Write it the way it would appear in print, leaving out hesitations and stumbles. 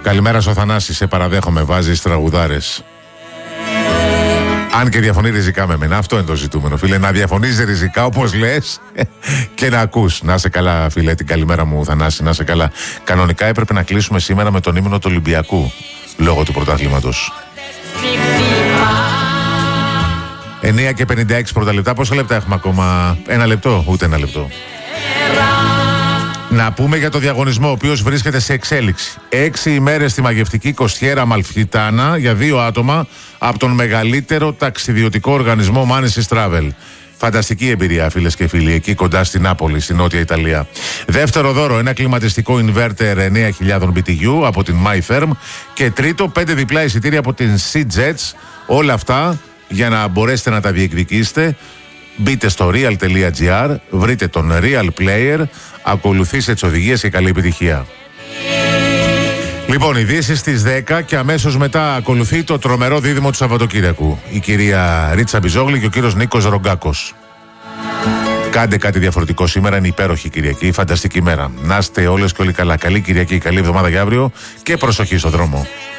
Καλημέρα στο Θανάση, σε παραδέχομαι, βάζεις τραγουδάρες. Αν και διαφωνεί ριζικά με εμένα, αυτό είναι το ζητούμενο, φίλε. Να διαφωνείς ριζικά όπως λες και να ακούς. Να είσαι καλά, φίλε, την καλημέρα μου, Θανάση, να είσαι καλά. Κανονικά έπρεπε να κλείσουμε σήμερα με τον ύμνο του Ολυμπιακού, λόγω του πρωταθλήματος. 9 και 56 πρώτα λεπτά. Πόσα λεπτά έχουμε ακόμα? Ένα λεπτό, ούτε ένα λεπτό. Να πούμε για το διαγωνισμό, ο οποίος βρίσκεται σε εξέλιξη. 6 ημέρες στη μαγευτική Κοστιέρα Αμαλφιτάνα για 2 άτομα από τον μεγαλύτερο ταξιδιωτικό οργανισμό Manesis Travel. Φανταστική εμπειρία, φίλες και φίλοι, εκεί κοντά στην Νάπολη, στη Νότια Ιταλία. Δεύτερο δώρο, ένα κλιματιστικό inverter 9.000 BTU από την MyTherm. Και τρίτο, 5 διπλά εισιτήρια από την SeaJets. Όλα αυτά για να μπορέσετε να τα διεκδικήσετε. Μπείτε στο real.gr, βρείτε τον Real Player, ακολουθήστε τις οδηγίες και καλή επιτυχία. Λοιπόν, ειδήσεις στις 10 και αμέσως μετά ακολουθεί το τρομερό δίδυμο του Σαββατοκύριακου. Η κυρία Ρίτσα Μπιζόγλη και ο κύριος Νίκος Ρογκάκος. Κάντε κάτι διαφορετικό σήμερα, είναι υπέροχη Κυριακή, φανταστική μέρα. Να είστε όλες και όλοι καλά. Καλή Κυριακή, καλή εβδομάδα για αύριο και προσοχή στο δρόμο.